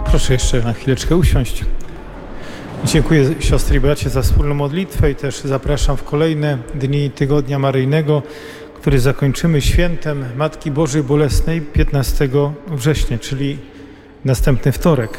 Proszę jeszcze na chwileczkę usiąść. Dziękuję siostry i bracie za wspólną modlitwę i też zapraszam w kolejne dni Tygodnia Maryjnego, który zakończymy świętem Matki Bożej Bolesnej 15 września, czyli następny wtorek.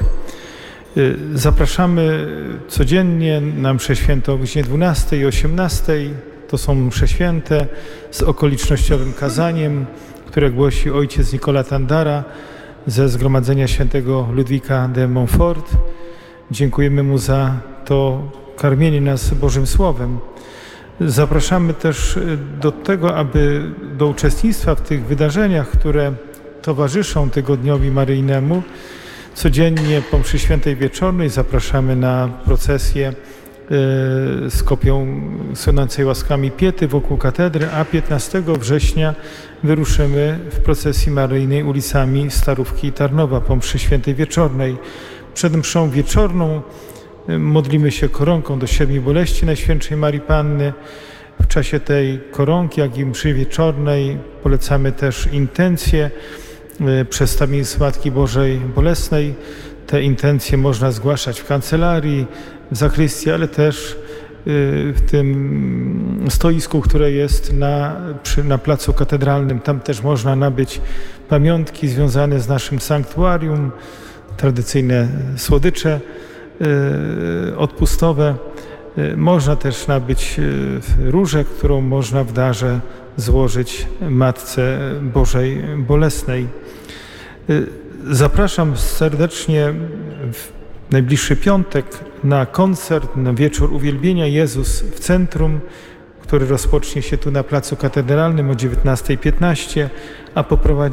Zapraszamy codziennie na mszę świętą o godzinie 12 i 18. To są msze święte z okolicznościowym kazaniem, które głosi ojciec Nicola Tandara ze Zgromadzenia Świętego Ludwika de Montfort. Dziękujemy mu za to karmienie nas Bożym Słowem. Zapraszamy też do tego, aby do uczestnictwa w tych wydarzeniach, które towarzyszą Tygodniowi Maryjnemu. Codziennie po mszy świętej wieczornej zapraszamy na procesję z kopią słynącej łaskami Piety wokół katedry, a 15 września wyruszymy w procesji maryjnej ulicami Starówki i Tarnowa po mszy świętej wieczornej. Przed mszą wieczorną modlimy się koronką do 7 boleści Najświętszej Marii Panny. W czasie tej koronki, jak i mszy wieczornej polecamy też intencje przedstawieństw Matki Bożej Bolesnej. Te intencje można zgłaszać w kancelarii, w zakrystii, ale też w tym stoisku, które jest na placu katedralnym. Tam też można nabyć pamiątki związane z naszym sanktuarium, tradycyjne słodycze odpustowe. Można też nabyć różę, którą można w darze złożyć Matce Bożej Bolesnej. Zapraszam serdecznie w najbliższy piątek na koncert, na wieczór uwielbienia Jezus w centrum, który rozpocznie się tu na placu katedralnym o 19:15, a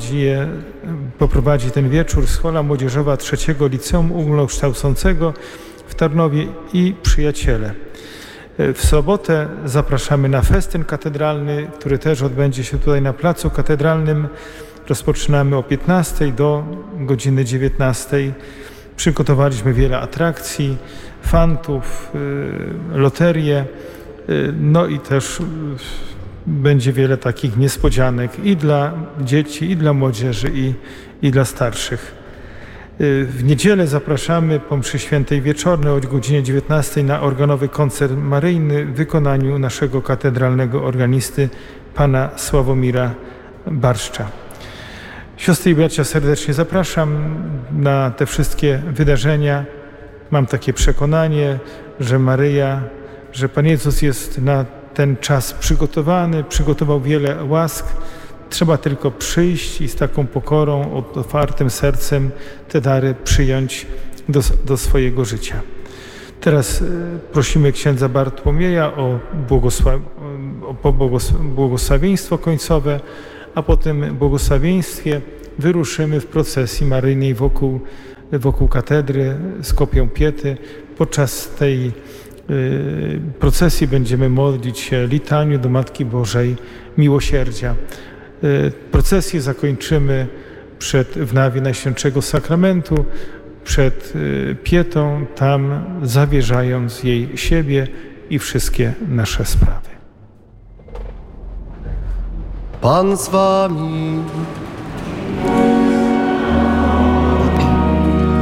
poprowadzi ten wieczór Schola Młodzieżowa III Liceum Ogólnokształcącego w Tarnowie i przyjaciele. W sobotę zapraszamy na festyn katedralny, który też odbędzie się tutaj na placu katedralnym. Rozpoczynamy o 15 do godziny 19. Przygotowaliśmy wiele atrakcji, fantów, loterie, no i też będzie wiele takich niespodzianek i dla dzieci, i dla młodzieży, i dla starszych. W niedzielę zapraszamy po mszy świętej wieczornej o godzinie 19 na organowy koncert maryjny w wykonaniu naszego katedralnego organisty pana Sławomira Barszcza. Siostry i bracia, serdecznie zapraszam na te wszystkie wydarzenia. Mam takie przekonanie, że Maryja, że Pan Jezus jest na ten czas przygotowany, przygotował wiele łask. Trzeba tylko przyjść i z taką pokorą, otwartym sercem te dary przyjąć do swojego życia. Teraz prosimy księdza Bartłomieja o błogosławieństwo końcowe, a po tym błogosławieństwie wyruszymy w procesji maryjnej wokół katedry z kopią Piety. Podczas tej procesji będziemy modlić się litanią do Matki Bożej Miłosierdzia. Procesję zakończymy w nawie Najświętszego Sakramentu, przed Pietą, tam zawierzając jej siebie i wszystkie nasze sprawy. Pan z wami.